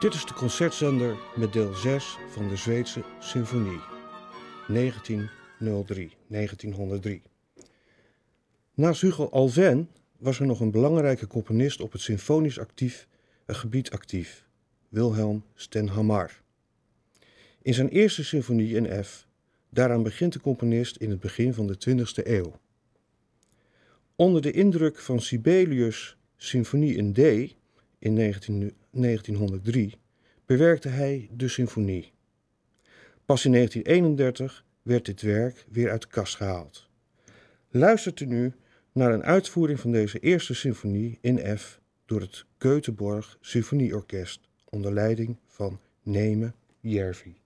Dit is de concertzender met deel 6 van de Zweedse Symfonie, 1903. Naast Hugo Alfvén was er nog een belangrijke componist op het symfonisch gebied actief, Wilhelm Stenhammar. In zijn eerste symfonie in F, daaraan begint de componist in het begin van de 20e eeuw. Onder de indruk van Sibelius' symfonie in D in 1903 bewerkte hij de symfonie. Pas in 1931 werd dit werk weer uit de kast gehaald. Luistert u nu naar een uitvoering van deze eerste symfonie in F door het Göteborg Symfonieorkest onder leiding van Neeme Järvi.